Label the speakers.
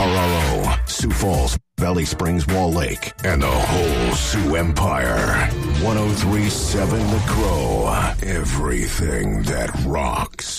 Speaker 1: RRO, Sioux Falls, Valley Springs, Wall Lake, and the whole Sioux Empire. 103.7 The Crow. Everything that rocks.